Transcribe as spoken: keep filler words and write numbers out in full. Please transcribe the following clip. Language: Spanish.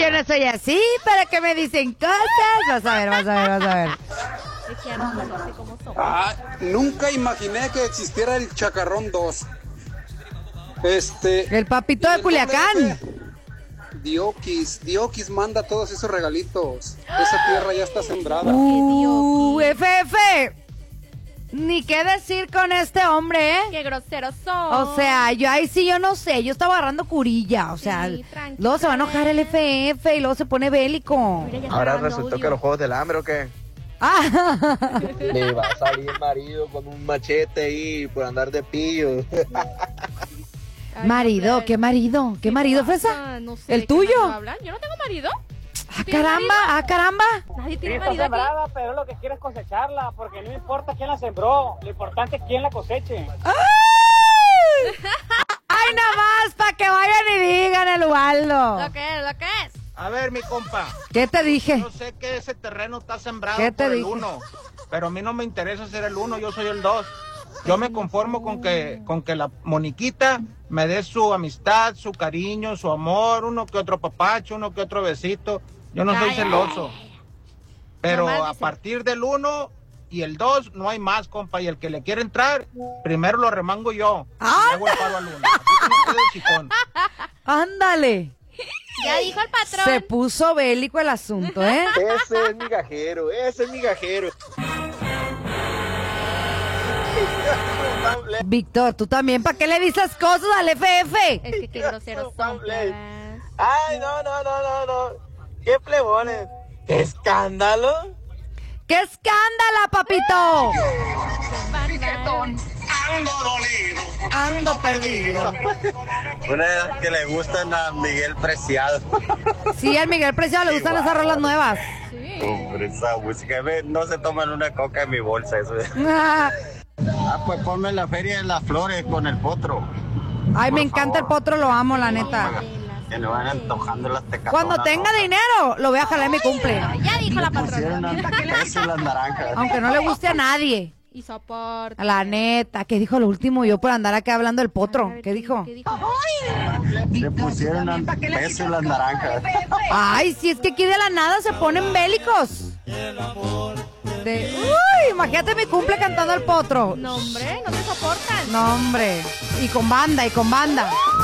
Yo no soy así, ¿para qué me dicen cosas? Vas a ver, vas a ver, vas a ver. Es que ya no conoce cómo somos. Ah, nunca imaginé que existiera el Chacarrón dos. Este... El papito de Culiacán. Diokis, Diokis manda todos esos regalitos. Esa tierra ya está sembrada. Uh, F F. Ni qué decir con este hombre, ¿eh? Qué groseros son. O sea, yo ahí sí yo no sé, yo estaba agarrando curilla, o sea, Sí, tranquila. luego se va a enojar el F F y luego se pone bélico. Mira, ya está Ahora grabando resultó audio. que los juegos del hambre o qué. Ah, Le va a salir el marido con un machete ahí por andar de pillo. Ay, marido, hombre. ¿qué marido? ¿Qué marido, pasa? Fresa? No sé ¿El de qué tuyo? marido hablan. Yo no tengo marido. Ah, ¿Tienes caramba, ah, caramba. Nadie Sí, tiene está marido aquí. sembrada, pero lo que quiere es cosecharla, porque no importa quién la sembró, lo importante es quién la coseche. ¡Ay! ¡Ay, nada más! Para que vayan y digan el Ubaldo. Lo que es, lo que es. A ver, mi compa, ¿Qué te dije? yo sé que ese terreno está sembrado ¿Qué te por el dije? uno, pero a mí no me interesa ser el uno, yo soy el dos. Yo me conformo con que, con que la Moniquita me dé su amistad, su cariño, su amor, uno que otro papacho, uno que otro besito. Yo no soy Ay, celoso. Pero Nomás a dice. partir del uno y el dos no hay más, compa. Y el que le quiere entrar, primero lo remango yo. ¡Ah! Y hago el paro al uno. Así que no quede chicón. Ándale. Ya dijo el patrón. Se puso bélico el asunto, ¿eh? Ese es mi gajero, ese es mi gajero. Víctor, tú también, ¿para qué le dices cosas al F F? Es que qué groseros son. pues. Ay, no, no, no, no, no. Qué plebones. ¿Qué escándalo? ¡Qué escándalo, papito! Ando perdido. Una que le gustan a Miguel Preciado. Sí, al Miguel Preciado le gustan esas rolas nuevas. Sí. Hombre, esa música. Ve, no se toman una coca en mi bolsa, eso es. Ah, Ah, pues ponme la feria de las flores con el potro. Ay, me Por encanta el favor. potro, lo amo, la neta. Que le van antojando las tecatonas. Cuando tenga dinero, lo voy a jalar en mi cumple. Ya dijo la Pusieron patrona. a peso las naranjas. Aunque no le guste a nadie. Y soporte. La neta, ¿qué dijo lo último? Yo por andar acá hablando del potro. A ver, ¿Qué dijo? ¿Qué dijo? Le pusieron a peso las naranjas. Ay, si es que aquí de la nada se ponen bélicos. De... Uy, imagínate mi cumple cantando al potro. No, hombre, no te soportan. No, hombre. Y con banda, y con banda.